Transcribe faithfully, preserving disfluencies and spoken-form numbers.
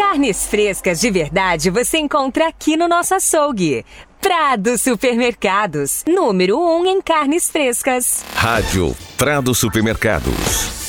Carnes frescas de verdade você encontra aqui no nosso açougue. Prado Supermercados, número um em carnes frescas. Rádio Prado Supermercados.